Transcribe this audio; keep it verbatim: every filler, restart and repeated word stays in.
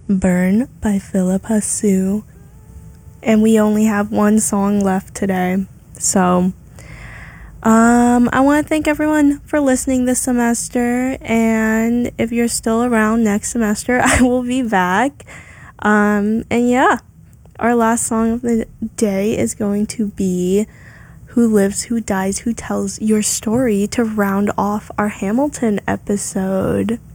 Burn by Philippa Sue. And we only have one song left today. So, um, I want to thank everyone for listening this semester. And if you're still around next semester, I will be back. Um, and yeah, our last song of the day is going to be Who Lives, Who Dies, Who Tells Your Story to round off our Hamilton episode.